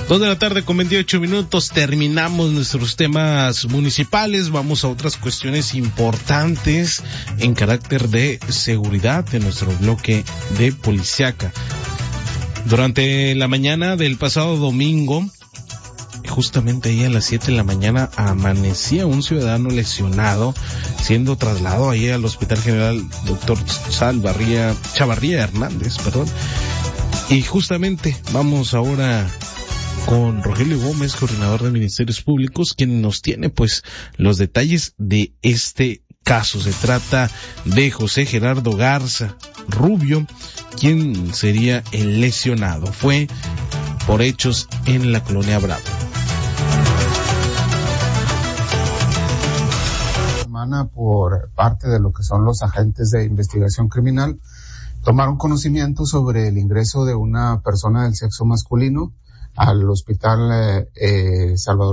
2:28 p.m. Terminamos nuestros temas municipales. Vamos a otras cuestiones importantes en carácter de seguridad en nuestro bloque de Policiaca. Durante la mañana del pasado domingo, justamente ahí a las 7 de la mañana, amanecía un ciudadano lesionado, siendo trasladado ahí al Hospital General Dr. Chavarría Hernández. Y justamente vamos ahora con Rogelio Gómez, coordinador de Ministerios Públicos, quien nos tiene pues los detalles de este caso. Se trata de José Gerardo Garza Rubio, quien sería el lesionado. Fue por hechos en la colonia Bravo. Por parte de lo que son los agentes de investigación criminal, tomaron conocimiento sobre el ingreso de una persona del sexo masculino al hospital Salvador